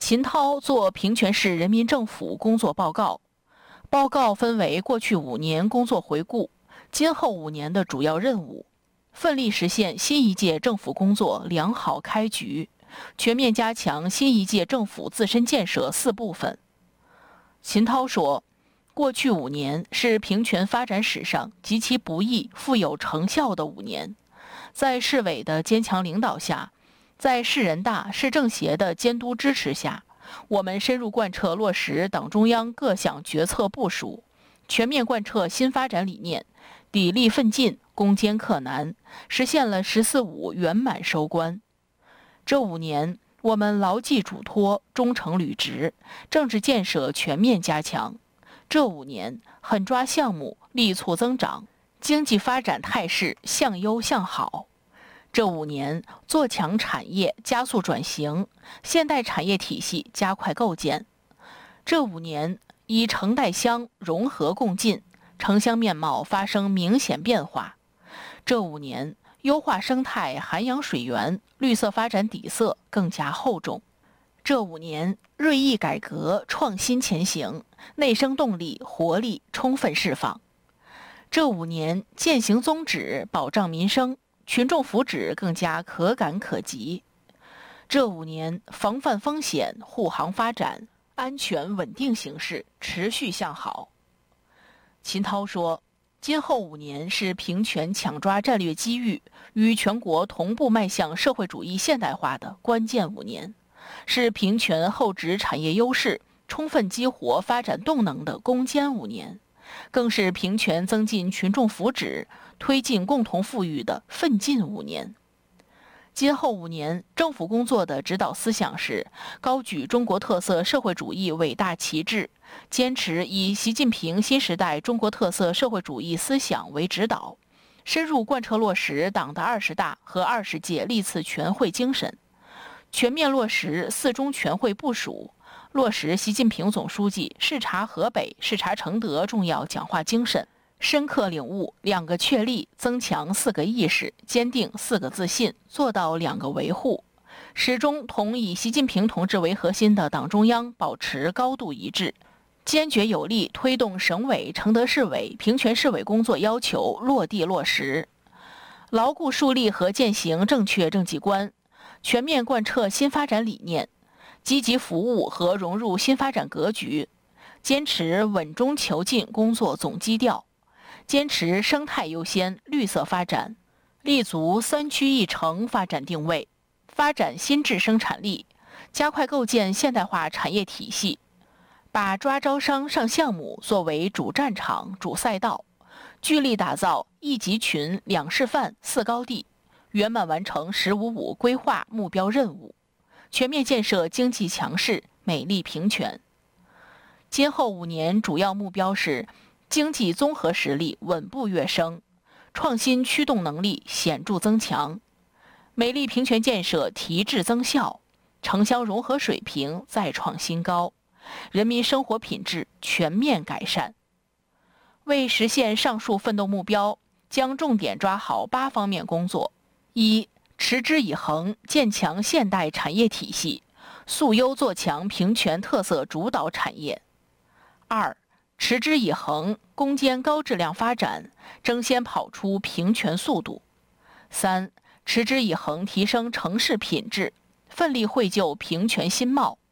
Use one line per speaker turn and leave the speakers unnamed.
秦涛做平泉市人民政府工作报告，报告分为过去5年工作回顾、今后5年的主要任务，奋力实现新一届政府工作良好开局，全面加强新一届政府自身建设4部分。秦涛说，过去5年是平泉发展史上极其不易、富有成效的5年，在市委的坚强领导下，在市人大、市政协的监督支持下，我们深入贯彻落实党中央各项决策部署，全面贯彻新发展理念，砥砺奋进，攻坚克难，实现了“十四五”圆满收官。这5年，我们牢记嘱托，忠诚履职，政治建设全面加强。这5年，狠抓项目，力促增长，经济发展态势向优向好。这5年，做强产业，加速转型，现代产业体系加快构建。这5年，以城带乡融合共进，城乡面貌发生明显变化。这5年，优化生态涵养水源，绿色发展底色更加厚重。这5年，锐意改革，创新前行，内生动力、活力充分释放。这5年，践行宗旨，保障民生，群众福祉更加可感可及。这5年，防范风险，护航发展，安全稳定形势持续向好。秦涛说，今后5年是平泉抢抓战略机遇，与全国同步迈向社会主义现代化的关键5年，是平泉厚植产业优势、充分激活发展动能的攻坚5年，更是平泉增进群众福祉、推进共同富裕的奋进5年。今后5年，政府工作的指导思想是高举中国特色社会主义伟大旗帜，坚持以习近平新时代中国特色社会主义思想为指导，深入贯彻落实党的20大和20届历次全会精神，全面落实4中全会部署，落实习近平总书记视察河北、视察承德重要讲话精神，深刻领悟2个确立，增强4个意识，坚定4个自信，做到2个维护，始终同以习近平同志为核心的党中央保持高度一致，坚决有力推动省委、承德市委、平泉市委工作要求落地落实，牢固树立和践行正确政绩观，全面贯彻新发展理念，积极服务和融入新发展格局，坚持稳中求进工作总基调，坚持生态优先、绿色发展，立足3区1城发展定位，发展新质生产力，加快构建现代化产业体系，把抓招商上项目作为主战场、主赛道，聚力打造1集群、2示范、4高地，圆满完成“十五五”规划目标任务，全面建设经济强势、美丽平泉。今后5年主要目标是经济综合实力稳步跃升，创新驱动能力显著增强，美丽平泉建设提质增效，城乡融合水平再创新高，人民生活品质全面改善。为实现上述奋斗目标，将重点抓好8方面工作：1、持之以恒，建强现代产业体系，塑优做强平泉特色主导产业； 2、持之以恒，攻坚高质量发展，争先跑出平泉速度； 3、持之以恒，提升城市品质，奋力绘就平泉新貌，